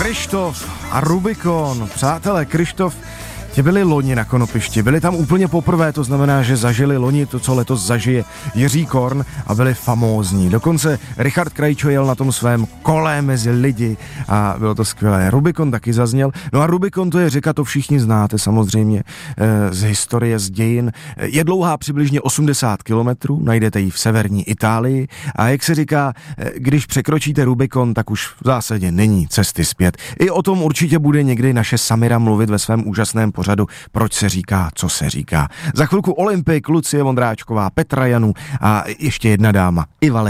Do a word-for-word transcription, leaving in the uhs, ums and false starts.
Kryštof a Rubikon. Přátelé, Kryštof, ti byli loni na konopišti, byli tam úplně poprvé, to znamená, že zažili loni to, co letos zažije Jiří Korn a byli famózní. Dokonce Richard Krajčo jel na tom svém kole mezi lidi a bylo to skvělé. Rubikon taky zazněl. No a Rubikon, to je řeka, to všichni znáte samozřejmě z historie, z dějin. Je dlouhá přibližně osmdesát kilometrů, najdete ji v severní Itálii a jak se říká, když překročíte Rubikon, tak už v zásadě není cesty zpět. I o tom určitě bude někdy naše Samira mluvit ve svém úžasném pořadu. Proč se říká, co se říká. Za chvilku Olympik, Lucie Vondráčková, Petra Janů a ještě jedna dáma, Iva